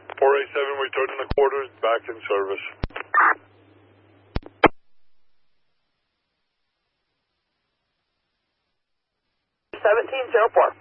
487 returning the quarters, back in service. 1704.